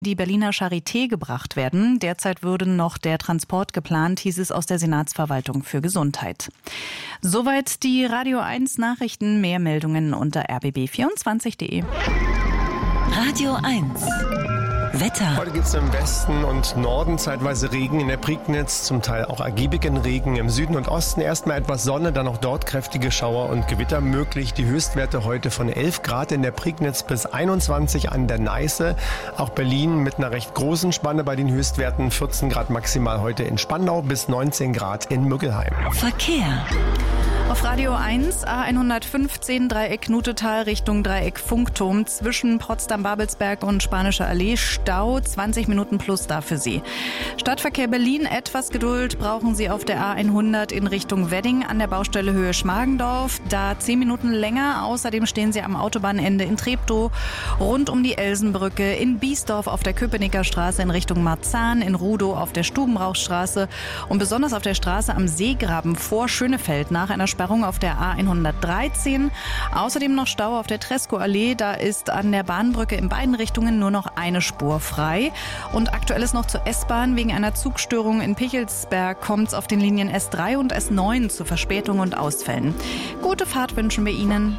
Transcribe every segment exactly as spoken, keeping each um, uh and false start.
die Berliner Charité gebracht werden. Derzeit würde noch der Transport geplant, hieß es aus der Senatsverwaltung für Gesundheit. Soweit die Radio eins Nachrichten. Mehr Meldungen unter r b b vierundzwanzig punkt d e. Radio eins Wetter. Heute gibt es im Westen und Norden zeitweise Regen, in der Prignitz zum Teil auch ergiebigen Regen. Im Süden und Osten erstmal etwas Sonne, dann auch dort kräftige Schauer und Gewitter möglich. Die Höchstwerte heute von elf Grad in der Prignitz bis einundzwanzig an der Neiße. Auch Berlin mit einer recht großen Spanne bei den Höchstwerten. vierzehn Grad maximal heute in Spandau bis neunzehn Grad in Müggelheim. Verkehr. Auf Radio eins, A hundertfünfzehn, Dreieck Nutetal Richtung Dreieck Funkturm zwischen Potsdam-Babelsberg und Spanischer Allee. Stau, zwanzig Minuten plus da für Sie. Stadtverkehr Berlin, etwas Geduld brauchen Sie auf der A hundert in Richtung Wedding an der Baustelle Höhe Schmargendorf. Da zehn Minuten länger. Außerdem stehen Sie am Autobahnende in Treptow, rund um die Elsenbrücke, in Biesdorf auf der Köpenicker Straße in Richtung Marzahn, in Rudow auf der Stubenrauchstraße und besonders auf der Straße am Seegraben vor Schönefeld nach einer Sperrung auf der A hundertdreizehn. Außerdem noch Stau auf der Tresco-Allee. Da ist an der Bahnbrücke in beiden Richtungen nur noch eine Spur frei. Und aktuell ist noch zur S-Bahn. Wegen einer Zugstörung in Pichelsberg kommt es auf den Linien S drei und S neun zu Verspätungen und Ausfällen. Gute Fahrt wünschen wir Ihnen.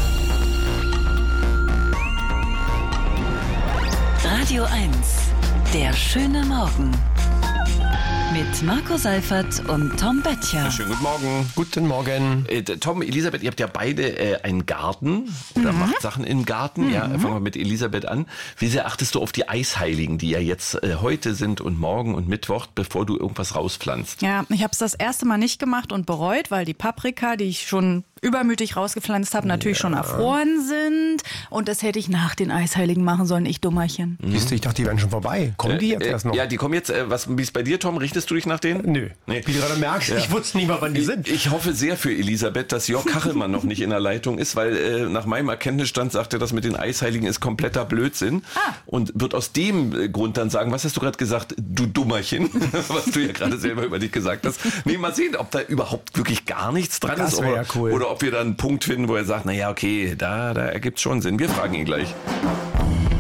Radio eins, der schöne Morgen. Mit Marco Seifert und Tom Böttcher. Schönen guten Morgen. Guten Morgen. Äh, Tom, Elisabeth, ihr habt ja beide äh, einen Garten oder mhm. macht Sachen im Garten. Mhm. Ja, fangen wir mit Elisabeth an. Wie sehr achtest du auf die Eisheiligen, die ja jetzt äh, heute sind und morgen und Mittwoch, bevor du irgendwas rauspflanzt? Ja, ich habe es das erste Mal nicht gemacht und bereut, weil die Paprika, die ich schon übermütig rausgepflanzt habe, natürlich ja. schon erfroren sind. Und das hätte ich nach den Eisheiligen machen sollen, ich Dummerchen. Mhm. Siehst du, ich dachte, die wären schon vorbei. Kommen die jetzt äh, erst noch? Ja, die kommen jetzt. Äh, was, wie ist bei dir, Tom? Richtest du dich nach denen? Nö. Nee. Wie du gerade merkst, ja. ich wusste nicht mal, wann die ich, sind. Ich hoffe sehr für Elisabeth, dass Jörg Kachelmann noch nicht in der Leitung ist, weil äh, nach meinem Erkenntnisstand sagt er, das mit den Eisheiligen ist kompletter Blödsinn. Ah. Und wird aus dem äh, Grund dann sagen, was hast du gerade gesagt, du Dummerchen, was du ja gerade selber über dich gesagt hast. Nee, mal sehen, ob da überhaupt wirklich gar nichts dran das ist oder, ja cool. oder ob wir da einen Punkt finden, wo er sagt, naja, okay, da, da ergibt es schon Sinn. Wir fragen ihn gleich.